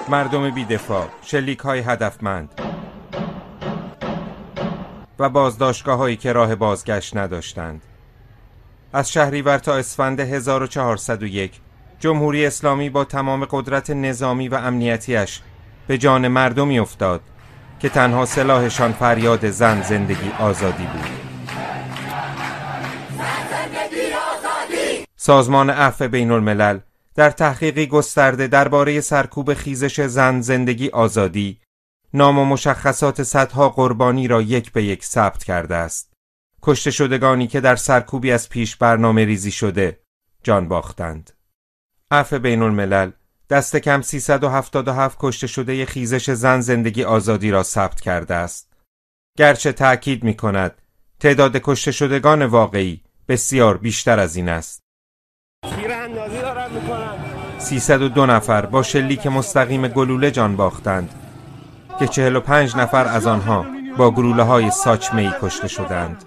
مردم بی‌دفاع، شلیک‌های هدفمند و بازداشتگاه‌هایی که راه بازگشت نداشتند. از شهریور تا اسفند 1401 جمهوری اسلامی با تمام قدرت نظامی و امنیتیش به جان مردمی افتاد که تنها سلاحشان فریاد زن زندگی آزادی بود. سازمان عفو بین الملل در تحقیقی گسترده درباره سرکوب خیزش زن زندگی آزادی نام و مشخصات صدها قربانی را یک به یک ثبت کرده است. کشته شدگانی که در سرکوبی از پیش برنامه ریزی شده جان باختند. عفو بین الملل دست کم 377 کشته شده خیزش زن زندگی آزادی را ثبت کرده است. گرچه تأکید می کند تعداد کشته شدگان واقعی بسیار بیشتر از این است. 302 نفر با شلیک مستقیم گلوله جان باختند که 45 نفر از آنها با گلوله‌های ساچمه‌ای کشته شدند.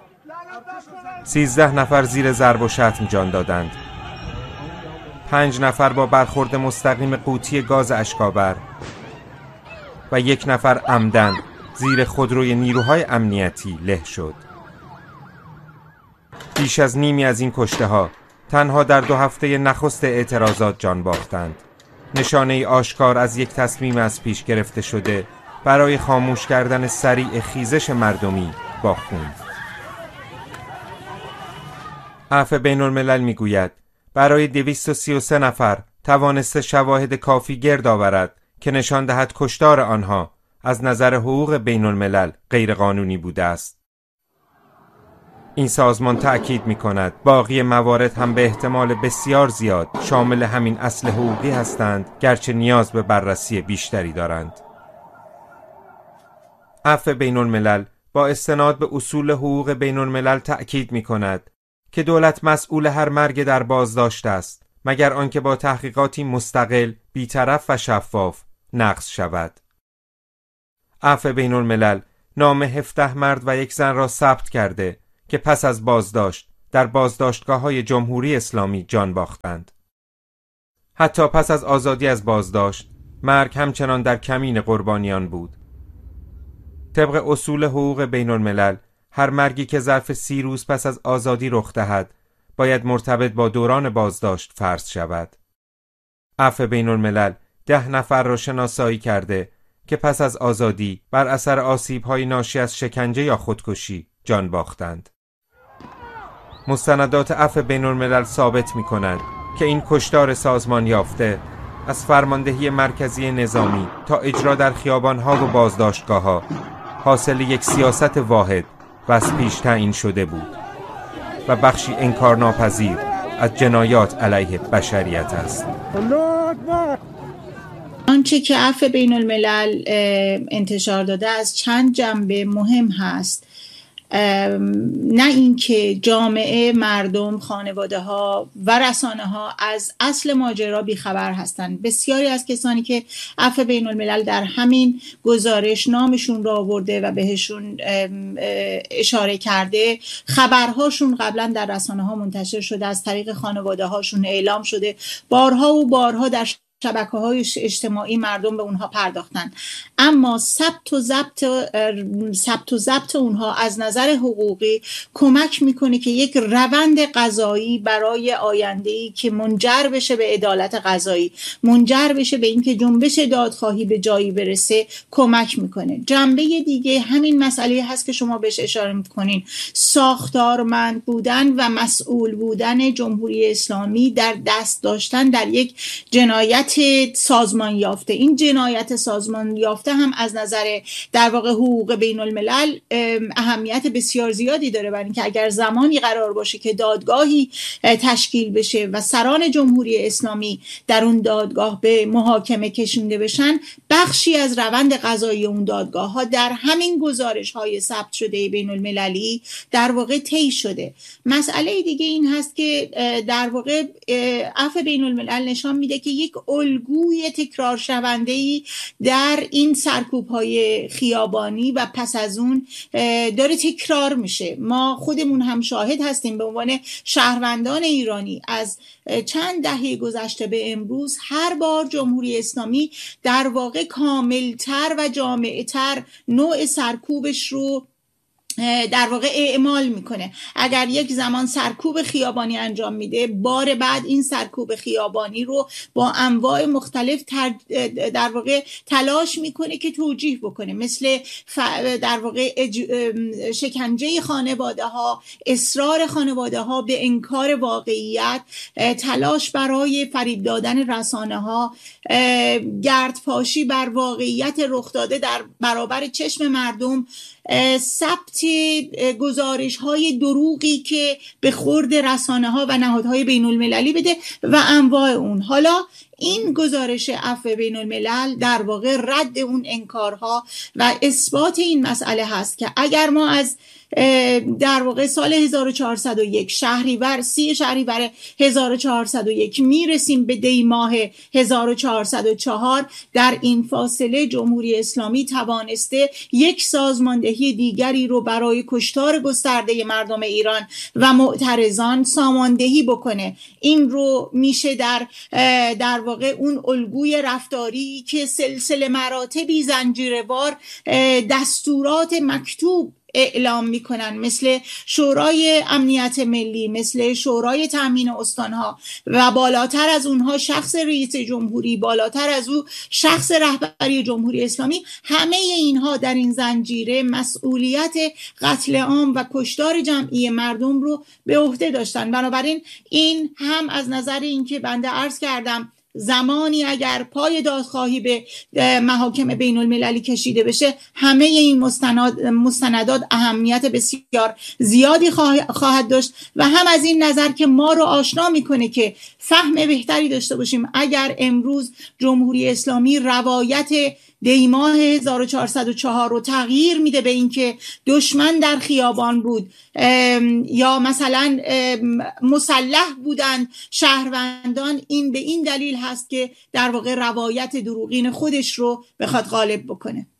13 نفر زیر ضرب و شتم جان دادند. 5 نفر با برخورد مستقیم قوطی گاز اشک‌آور و 1 نفر عمدن زیر خودروی نیروهای امنیتی له شد. بیش از نیمی از این کشته‌ها تنها در 2 هفته نخست اعتراضات جان باختند. نشانه آشکار از یک تصمیم از پیش گرفته شده برای خاموش کردن سریع خیزش مردمی با خون. عفو بین الملل میگوید برای 233 نفر توانسته شواهد کافی گرد آورد که نشان دهد کشتار آنها از نظر حقوق بین الملل غیر قانونی بوده است. این سازمان تأکید می کند باقی موارد هم به احتمال بسیار زیاد شامل همین اصل حقوقی هستند، گرچه نیاز به بررسی بیشتری دارند. عفو بین الملل با استناد به اصول حقوق بین الملل تأکید می کند که دولت مسئول هر مرگ در بازداشت است مگر آنکه با تحقیقاتی مستقل، بی‌طرف و شفاف نقض شود. عفو بین الملل نام 17 مرد و 1 زن را ثبت کرده که پس از بازداشت در بازداشتگاه‌های جمهوری اسلامی جان باختند. حتی پس از آزادی از بازداشت، مرگ همچنان در کمین قربانیان بود. طبق اصول حقوق بین الملل، هر مرگی که ظرف 30 روز پس از آزادی رخ دهد، باید مرتبط با دوران بازداشت فرض شود. عفو بین الملل 10 نفر را شناسایی کرده که پس از آزادی بر اثر آسیب‌های ناشی از شکنجه یا خودکشی جان باختند. مستندات عفو بین الملل ثابت می کند که این کشتار سازمان یافته از فرماندهی مرکزی نظامی تا اجرا در خیابان‌ها و بازداشتگاه‌ها حاصل یک سیاست واحد و از پیش تعیین شده بود و بخشی انکارناپذیر از جنایات علیه بشریت است. آنچه که عفو بین الملل انتشار داده از چند جنبه مهم هست، نه اینکه جامعه، مردم، خانواده ها و رسانه ها از اصل ماجرا بیخبر هستند. بسیاری از کسانی که عفو بین الملل در همین گزارش نامشون را آورده و بهشون اشاره کرده، خبرهاشون قبلا در رسانه ها منتشر شده، از طریق خانواده هاشون اعلام شده، بارها و بارها در شبکه‌های اجتماعی مردم به اونها پرداختن، اما ثبت و ضبط اونها از نظر حقوقی کمک میکنه که یک روند قضایی برای آینده‌ای که منجر بشه به عدالت قضایی، منجر بشه به اینکه جنبش دادخواهی به جایی برسه کمک میکنه. جنبه دیگه همین مسئله هست که شما بهش اشاره میکنین، ساختارمند بودن و مسئول بودن جمهوری اسلامی در دست داشتن در یک جنایت سازمان یافته. این جنایت سازمان یافته هم از نظر در واقع حقوق بین الملل اهمیت بسیار زیادی داره، برای اینکه اگر زمانی قرار باشه که دادگاهی تشکیل بشه و سران جمهوری اسلامی در اون دادگاه به محاکمه کشونده بشن، بخشی از روند قضایی اون دادگاه ها در همین گزارش های ثبت شده بین المللی در واقع طی شده. مسئله دیگه این هست که در واقع عفو بین الملل نشان میده که یک الگوی تکرار شونده‌ای در این سرکوب‌های خیابانی و پس از اون داره تکرار میشه. ما خودمون هم شاهد هستیم به عنوان شهروندان ایرانی از چند دهه گذشته به امروز هر بار جمهوری اسلامی در واقع کاملتر و جامع‌تر نوع سرکوبش رو در واقع اعمال میکنه. اگر یک زمان سرکوب خیابانی انجام میده، بار بعد این سرکوب خیابانی رو با انواع مختلف در واقع تلاش میکنه که توجیه بکنه، مثل در واقع شکنجه خانواده ها، اصرار خانواده ها به انکار واقعیت، تلاش برای فریب دادن رسانه ها، گردپاشی بر واقعیت رخ داده در برابر چشم مردم، ثبت گزارش های دروغی که به خورد رسانه ها و نهادهای بین المللی بده و انواع اون. حالا این گزارش عفو بین الملل در واقع رد اون انکارها و اثبات این مسئله هست که اگر ما از در واقع سال 1401 شهریور 30 شهریور 1401 میرسیم به دی ماه 1404، در این فاصله جمهوری اسلامی توانسته یک سازماندهی دیگری رو برای کشتار گسترده مردم ایران و معترضان ساماندهی بکنه. این رو میشه در واقع اون الگوی رفتاری که سلسله مراتبی زنجیروار دستورات مکتوب اعلام میکنن، مثل شورای امنیت ملی، مثل شورای تامین استانها و بالاتر از اونها شخص رئیس جمهوری، بالاتر از او شخص رهبری جمهوری اسلامی، همه اینها در این زنجیره مسئولیت قتل عام و کشتار جمعی مردم رو به عهده داشتن. بنابراین این هم از نظر اینکه بنده عرض کردم زمانی اگر پای دادخواهی به محاکم بین المللی کشیده بشه، همه این مستندات اهمیت بسیار زیادی خواهد داشت و هم از این نظر که ما رو آشنا میکنه که فهم بهتری داشته باشیم اگر امروز جمهوری اسلامی روایت دی ماه 1404 رو تغییر میده به اینکه دشمن در خیابان بود یا مثلا مسلح بودن شهروندان، این به این دلیل هست که در واقع روایت دروغین خودش رو بخواد غالب بکنه.